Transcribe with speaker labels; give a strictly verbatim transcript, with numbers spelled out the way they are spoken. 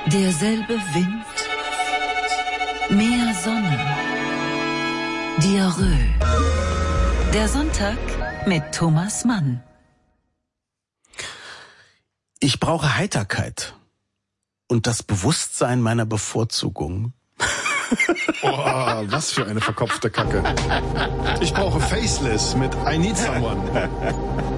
Speaker 1: Derselbe Wind, mehr Sonne, Diarrhoe. Der Sonntag mit Thomas Mann.
Speaker 2: Ich brauche Heiterkeit und das Bewusstsein meiner Bevorzugung.
Speaker 3: Oh, was für eine verkopfte Kacke. Ich brauche Faceless mit I Need Someone.